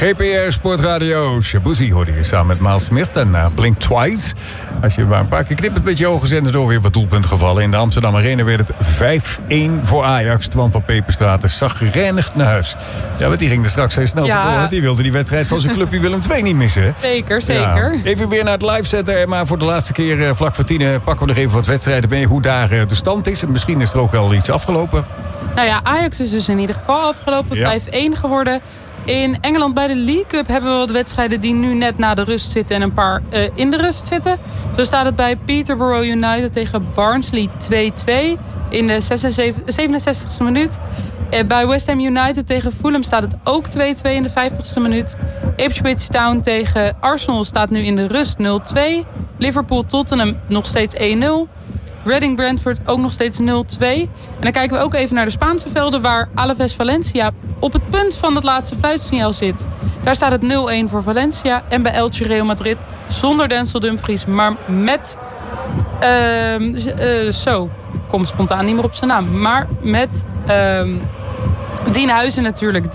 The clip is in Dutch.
GPR Sportradio. Shabuzi hoorde je samen met Miles Smith en Blink Twice. Als je maar een paar keer knippert met je ogen zijn er door weer wat doelpunten gevallen. In de Amsterdam Arena werd het 5-1 voor Ajax. Twan van Peperstraat zagrijnig naar huis. Ja, want die ging er straks heel snel vandoor. Die wilde die wedstrijd van zijn clubje Willem II niet missen. Hè? Zeker. Ja. Even weer naar het live zetten. Maar voor de laatste keer, vlak voor 10, pakken we nog even wat wedstrijden mee. Hoe daar de stand is. En misschien is er ook wel iets afgelopen. Nou ja, Ajax is dus in ieder geval afgelopen. 5-1 geworden. In Engeland bij de League Cup hebben we wat wedstrijden die nu net na de rust zitten en een paar in de rust zitten. Zo staat het bij Peterborough United tegen Barnsley 2-2 in de 67e minuut. Bij West Ham United tegen Fulham staat het ook 2-2 in de 50e minuut. Ipswich Town tegen Arsenal staat nu in de rust 0-2. Liverpool Tottenham nog steeds 1-0. Reading Brentford ook nog steeds 0-2. En dan kijken we ook even naar de Spaanse velden, waar Alaves Valencia op het punt van het laatste fluitsignaal zit. Daar staat het 0-1 voor Valencia. En bij Elche Real Madrid zonder Denzel Dumfries, maar met... kom spontaan niet meer op zijn naam. Maar met Dien Huizen natuurlijk.